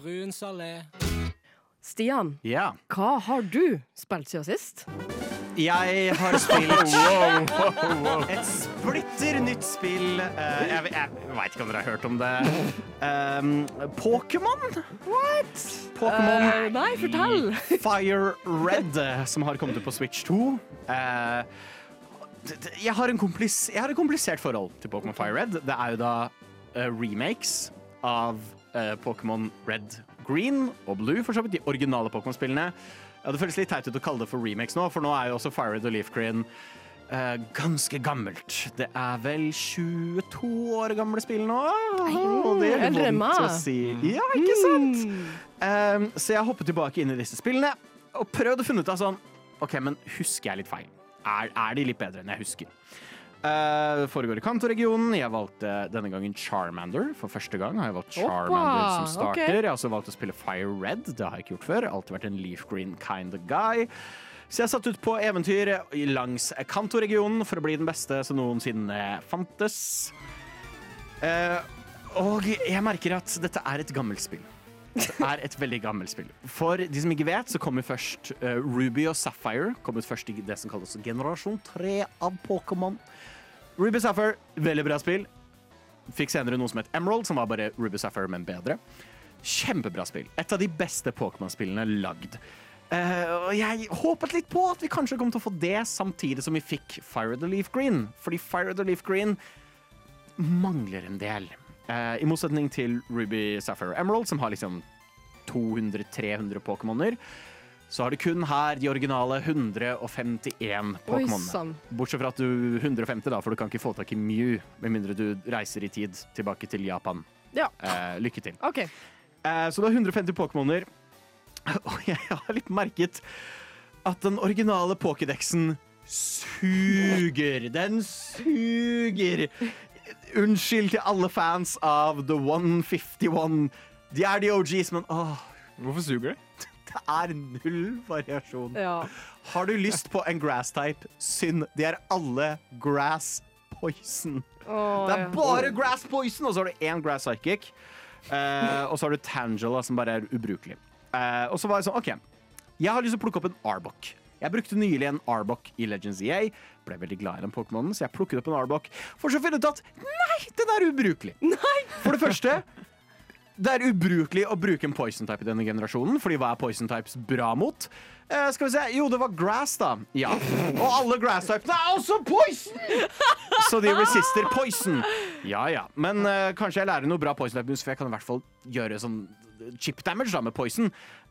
brun salé. Stian, Ja. hva har du spilt siden sist? Jeg har spilt et splitter nytt spill. Jeg vet ikke om dere har hørt om det. Pokémon? What? Pokémon Nei, fortell! Fire Red, som har kommet ut på Switch 2. Jeg har et komplisert forhold til Pokémon Fire Red. Det er jo da remakes av Pokémon Red, Green og Blue, for så vidt de originale Pokémon-spillene. Ja, det føles litt teit ut å kalle det for remakes nå, for nå er jo også Fire Red og Leaf Green ganske gammelt. Det er vel 22 år gamle spill nå. Det er eldre enn meg. vondt å si. Ja, ikke sant? Så jeg hoppet tilbake inn i disse spillene og prøvde å finne ut av sånn, ok, men husker jeg litt feil? Er de litt bedre enn jeg husker? Foregår i Kanto-regionen. Jeg valgte denne gangen Charmander for første gang. Har jeg valgt Charmander som starter. Okay. Jeg har også valgt å spille Fire Red. Det har jeg ikke gjort før. Alltid vært en Leaf Green kind of guy. Så jeg satt ut på eventyr langs Kanto-regionen for å bli den beste som noensinne fantes. Og jeg merker at dette er et gammelt spill. Det er et veldig gammelt spill. For de som ikke vet, så kommer først Ruby og Sapphire. Kom ut først i det som kalles generasjon 3 av Pokémon. Ruby Sapphire, veldig bra spill. Fikk senere noe som het Emerald, som var bare Ruby Sapphire, men bedre. Kjempebra spill. Et av de beste Pokémon-spillene lagd. Og jeg håpet litt på at vi kanskje kom til å få det samtidig som vi fikk Fire the Leaf Green. Fordi Fire the Leaf Green mangler en del. I motsetning til Ruby, Sapphire og Emerald, som har liksom 200-300 Pokémoner, så har du kun her de originale 151 Pokémonene. Bortsett fra at du 150 da, for du kan ikke få tak i Mew, med mindre du reiser i tid tilbake til Japan. Ja. Lykke til. Ok. Så det er 150 Pokémoner, og jeg har litt merket at den originale Pokédexen suger. Den suger. Unnskyld til alle fans av The 151. De er de OGs, men Hvorfor suger det? Det er null variasjon. Ja. Har du lyst på en grass-type? Synd. De er alle grass poison. Det er bare grass poison, og så har du en grass psychic. Og så har du Tangela, som bare er ubrukelig. Og så var jeg sånn, ok, jeg har lyst til å plukke opp en Arbok. Jeg brukte nylig en Arbok i Legends EA. Ble veldig glad i den Pokémonen, så jeg plukket opp en Arbok. For så finner jeg ut at, nei, den er ubrukelig. Nei. For det første, det er ubrukelig å bruke en poison-type i denne generasjonen, fordi hva er poison-types bra mot? Skal vi se, jo, det var grass da. Ja, og alle grass-typene er også poison! Så de resister poison. Ja, men kanskje jeg lærer noe bra poison-type, for jeg kan i hvert fall gjøre sånn chip damage da med poison.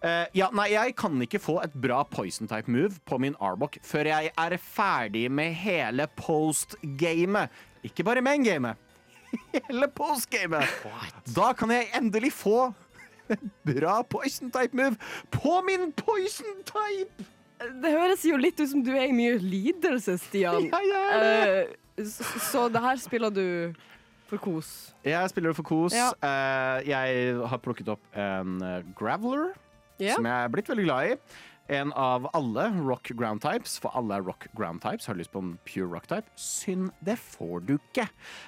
Jeg kan ikke få et bra poison-type move på min Arbok før jeg er ferdig med hele post-gamet. Ikke bare main-gamet. Hele post-gamet. Da kan jeg endelig få et bra poison-type move på min poison-type. Det høres jo litt ut som du er i mye lidelse, Stian. Ja, jeg er det. Så det her spiller du for kos? Jeg spiller det for kos. Ja. Jeg har plukket opp en Graveler, som jeg er blitt veldig glad i. En av alle rock ground types, for alle er rock ground types. Har du lyst på en pure rock type? Synd, det får du ikke.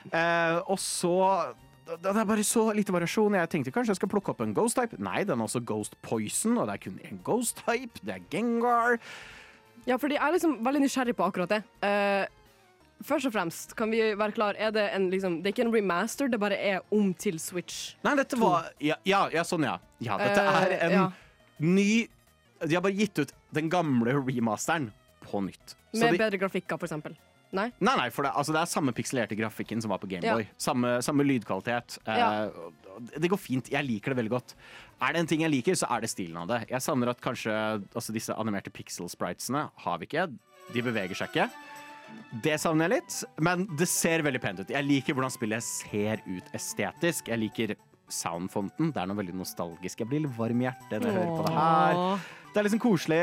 Og så det er bare så lite variasjon. Jeg tenkte kanskje jeg skal plukke opp en ghost type. Nei, den er også ghost poison, og det er kun en ghost type. Det er Gengar. Ja, fordi jeg er liksom veldig nysgjerrig på akkurat det. Først og fremst, kan vi være klar, det er ikke en remaster, det bare er om til Switch. Nei, dette var, sånn ja. Ja, dette er en ny, de har bare gitt ut den gamle remasteren på nytt. Med bedre grafikker, for eksempel. Nei, for det er samme pikselerte grafikken som var på Gameboy. Samme lydkvalitet. Det går fint, jeg liker det veldig godt. Er det en ting jeg liker, så er det stilen av det. Jeg savner at kanskje disse animerte pixel-spritesene har vi ikke. De beveger seg ikke. Det savner jeg litt, men det ser veldig pent ut. Jeg liker hvordan spillet ser ut estetisk. Jeg liker soundfonten. Det er noe veldig nostalgisk. Jeg blir litt varm i hjertet når jeg hører på det her. Det er liksom koselig.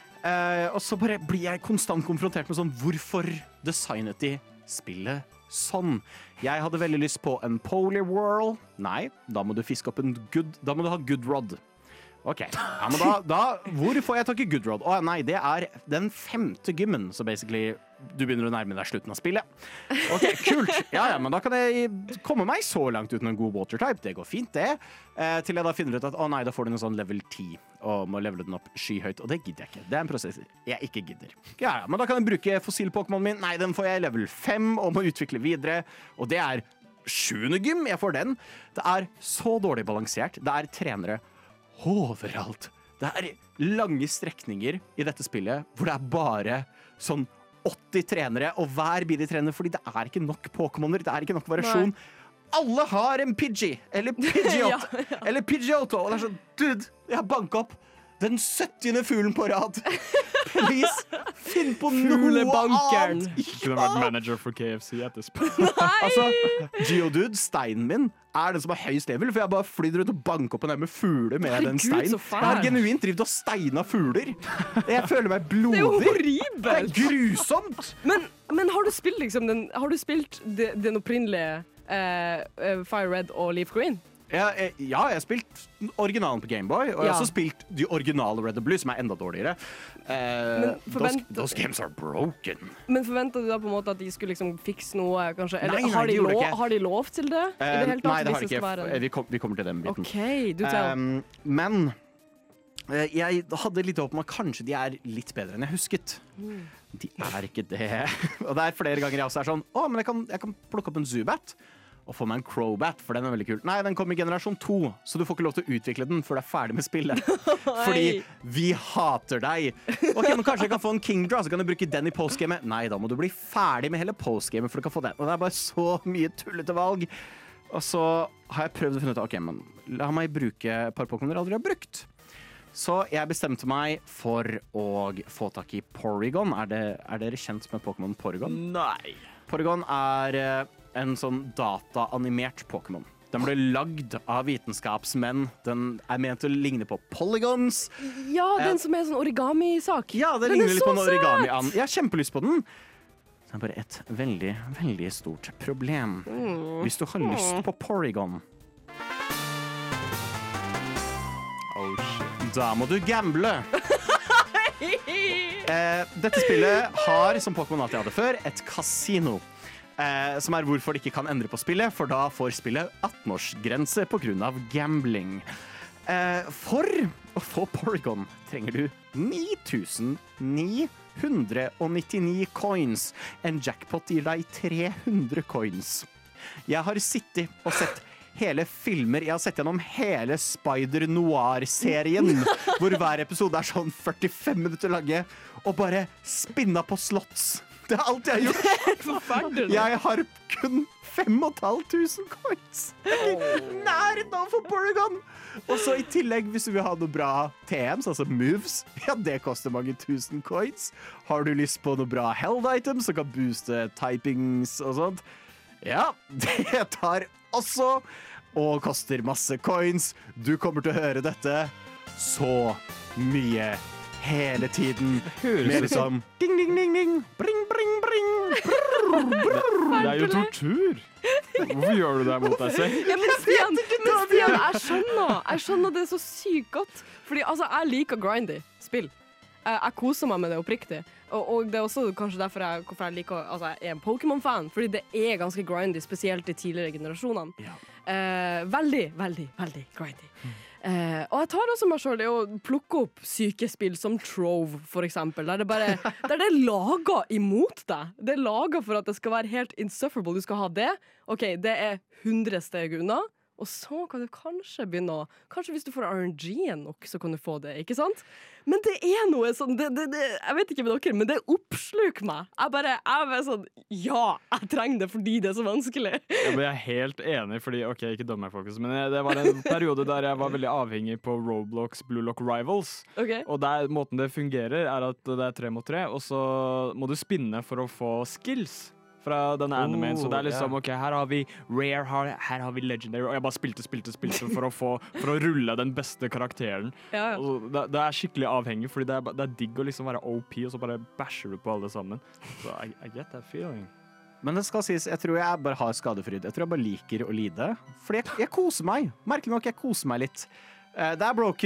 Og så bare blir jeg konstant konfrontert med sånn, hvorfor designet de spillet sånn? Jeg hadde veldig lyst på en Poliwhirl. Nei, da må du fiske opp da må du ha Goodrod. Ok, ja, men hvor får jeg tak i Goodrod? Nei, det er den 5. gymmen, så basically du begynner å nærme deg slutten av spillet. Ok, kult. Ja, men da kan jeg komme meg så langt uten en god watertype. Det går fint, det. Til jeg da finner ut at nei, da får du en sånn level 10 og må levele den opp skyhøyt, og det gidder jeg ikke. Det er en prosess jeg ikke gidder. Ja, men da kan jeg bruke fossil-Pokémon min. Nei, den får jeg level 5 og må utvikle videre, og det er 7. gym. Jeg får den. Det er så dårlig balansert. Det er trenere overalt. Det er lange strekninger i dette spillet hvor det er bare sånn 80 trenere, og hver blir de trenere fordi det er ikke nok Pokémoner, det er ikke nok variasjon. Alle har en Pidgey, eller Pidgeot, eller Pidgeotto, og det er sånn, dude, jeg har banket opp den 70. fuglen på rad. Please, finn på noe annet. Kunne vært manager for KFC etter spill. Altså, Geodude, steinen min, er den som har høyest level, for jeg bare flyr rundt og banker opp en der med fugler med den steinen. Jeg har genuint drivet og steina fugler. Jeg føler meg blodig. Det er jo horribelt. Det er grusomt. Men har du spilt liksom den opprinnelige Fire Red og Leaf Green? Ja, jeg har spilt originalen på Gameboy, og jeg har også spilt de originale Red og Blue, som er enda dårligere. Those games are broken. Men forventet du da på en måte at de skulle liksom fikse noe, kanskje? Eller Nei, har de lov til det? I det hele tatt, nei, det har de ikke. Vi kommer til den biten. Ok, du tell. Men jeg hadde litt håp om at kanskje de er litt bedre enn jeg husket. De er ikke det. Og det er flere ganger jeg også er sånn, men jeg kan plukke opp en Zubat og få meg en Crobat, for den er veldig kul. Nei, den kom i generasjon 2, så du får ikke lov til å utvikle den før du er ferdig med spillet. Fordi vi hater deg. Ok, men kanskje jeg kan få en Kingdra, så kan du bruke den i postgamet. Nei, da må du bli ferdig med hele postgamet for du kan få den. Og det er bare så mye tullete valg. Og så har jeg prøvd å finne ut, ok, men la meg bruke et par Pokémoner jeg aldri har brukt. Så jeg bestemte meg for å få tak i Porygon. Er dere kjent med Pokémon Porygon? Nei. Porygon er en sånn data-animert Pokémon. Den ble lagd av vitenskapsmenn. Den er ment å ligne på polygons. Ja, den som er sånn origami-sak. Ja, den ligner litt på en origami. Jeg har kjempelyst på den. Det er bare et veldig, veldig stort problem. Hvis du har lyst på Porygon, da må du gamble. Dette spillet har, som Pokémon alltid hadde før, et kasino. Som er hvorfor de ikke kan endre på spillet, for da får spillet 18-årsgrense på grunn av gambling. For å få Porygon trenger du 9999 coins. En jackpot gir deg 300 coins. Jeg har sittet og sett hele filmer. Jeg har sett gjennom hele Spider Noir-serien, hvor hver episode er sånn 45 minutter lange, og bare spinna på slots. Det er alt jeg har gjort. Forferdelig. Jeg har kun 5500 coins. Nær nå for Porygon. Og så i tillegg, hvis du vil ha noe bra TMs, altså moves, ja, det koster mange tusen coins. Har du lyst på noe bra held items som kan booste typings og sånt? Ja, det tar også og koster masse coins. Du kommer til å høre dette så mye hele tiden. Med liksom ding, ding, ding, ding, bring, bring, bring. Det er jo tortur. Hvorfor gjør du det mot deg selv? Ja, men Stian, jeg skjønner det så sykt godt. Fordi altså, jeg liker grindy spill. Jeg koser meg med det oppriktig. Og det er også kanskje derfor jeg liker, altså jeg er en Pokémon-fan, fordi det er ganske grindy, spesielt de tidligere generasjonene. Ja. Veldig, veldig, veldig grindy. Og jeg tar også meg selv i å plukke opp sykespill som Trove, for eksempel, der det er laget imot deg. Det er laget for at det skal være helt insufferable. Du skal ha det. Ok, det er 100 steg unna. Og så kan du kanskje begynne å... Kanskje hvis du får RNG-en nok, så kan du få det, ikke sant? Men det er noe sånn... jeg vet ikke med dere, men det oppsluker meg. Jeg er sånn... Ja, jeg trenger det fordi det er så vanskelig. Ja, men jeg er helt enig, fordi... Ok, ikke døm meg, folkens, men det var en periode der jeg var veldig avhengig på Roblox Blue Lock Rivals. Okay. Og måten det fungerer er at det er 3 mot 3, og så må du spinne for å få skills fra denne animen, så det er liksom, ok, her har vi rare, her har vi legendary, og jeg bare spilte for å rulle den beste karakteren. Ja. Og det er skikkelig avhengig, fordi det er digg å liksom være OP, og så bare basher du på alle sammen. Så I get that feeling. Men det skal sies, jeg tror jeg bare har skadefryd. Jeg tror jeg bare liker å lide, fordi jeg koser meg. Merkelig nok, jeg koser meg litt. Det er broken.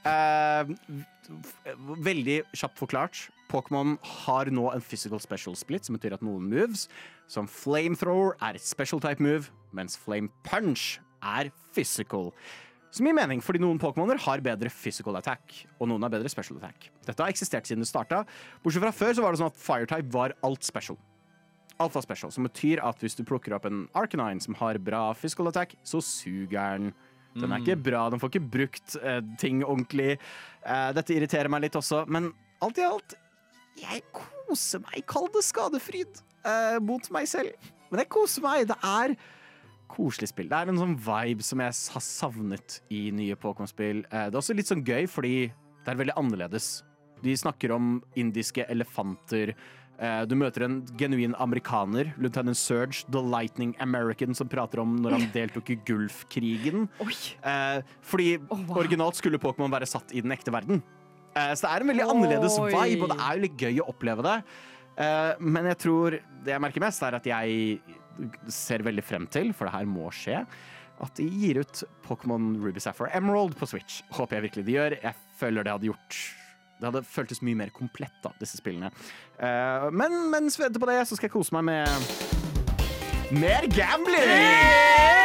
Veldig kjapt forklart. Pokémon har nå en physical special split, som betyr at noen moves, som Flamethrower, er et special type move, mens Flame Punch er physical. Som gir mening, fordi noen Pokémoner har bedre physical attack, og noen har bedre special attack. Dette har eksistert siden det startet. Bortsett fra før så var det sånn at Fire-type var alt special. Alt var special, som betyr at hvis du plukker opp en Arcanine som har bra physical attack, så suger den. Den er ikke bra, den får ikke brukt ting ordentlig. Dette irriterer meg litt også, men alt i alt, jeg koser meg. Kall det skadefryd mot meg selv. Men jeg koser meg. Det er koselig spill. Det er en sånn vibe som jeg har savnet i nye Pokémon-spill. Det er også litt sånn gøy, fordi det er veldig annerledes. De snakker om indiske elefanter. Du møter en genuin amerikaner, Lieutenant Surge, The Lightning American, som prater om når han deltok i Gulfkrigen. Fordi originalt skulle Pokémon være satt i den ekte verden. Så det er en veldig annerledes vibe, og det er jo litt gøy å oppleve det. Men jeg tror det jeg merker mest er at jeg ser veldig frem til, for det her må skje, at de gir ut Pokémon Ruby Sapphire Emerald på Switch. Håper jeg virkelig de gjør. Jeg føler det hadde føltes mye mer komplett da, disse spillene. Men mens vi venter på det, så skal jeg kose meg med mer gambling!